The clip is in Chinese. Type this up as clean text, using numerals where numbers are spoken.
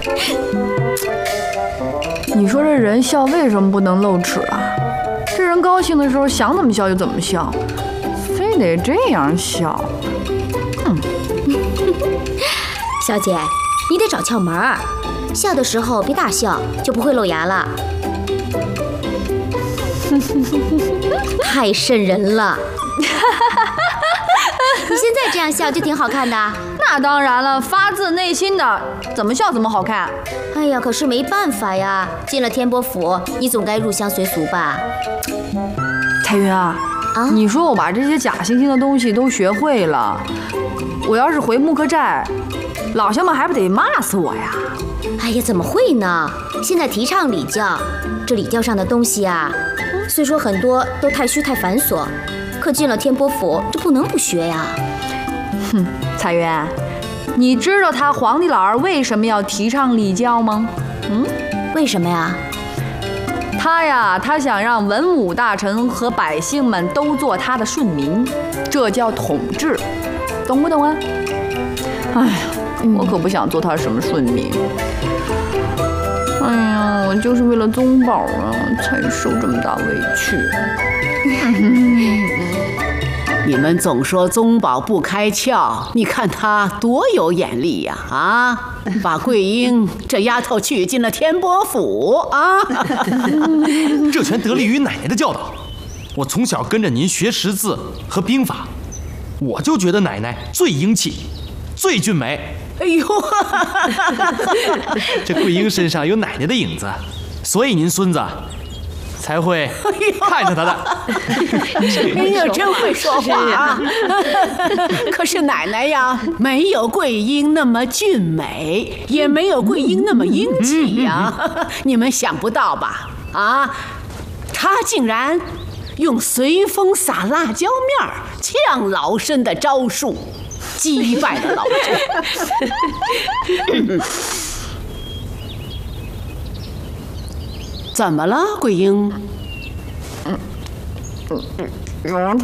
你说这人笑为什么不能露齿啊？这人高兴的时候想怎么笑就怎么笑，非得这样笑。 小姐，你得找窍门儿，笑的时候别大笑，就不会露牙了。太瘆人了！你现在这样笑就挺好看的。 那当然了，发自内心的，怎么笑怎么好看。 哎呀，可是没办法呀，进了天波府，你总该入乡随俗吧？ 彩云啊，你说我把这些假惺惺的东西都学会了，我要是回木克寨，老乡们还不得骂死我呀？ 哎呀，怎么会呢？现在提倡礼教，这礼教上的东西啊，虽说很多都太虚太繁琐，可进了天波府，这不能不学呀。 哼，彩云，你知道他皇帝老儿为什么要提倡礼教吗？ 为什么呀？ 他想让文武大臣和百姓们都做他的顺民，这叫统治，懂不懂啊？哎呀，我可不想做他什么顺民。哎呀，我就是为了宗宝啊，才受这么大委屈。 你们总说宗保不开窍，你看他多有眼力呀！把桂英这丫头娶进了天波府啊！ 这全得力于奶奶的教导。我从小跟着您学识字和兵法，我就觉得奶奶最英气，最俊美。 哎呦， 这桂英身上有奶奶的影子，所以您孙子才会看着他的。 哎呦，真会说话啊！可是奶奶呀，没有桂英那么俊美，也没有桂英那么英气呀。你们想不到吧？她竟然用随风撒辣椒面呛老身的招数，击败了老身。怎么了，桂英？